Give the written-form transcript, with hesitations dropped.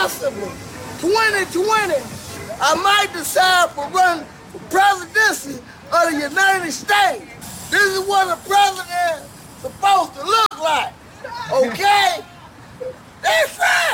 possibly 2020, I might decide to run for presidency of the United States. This is what the president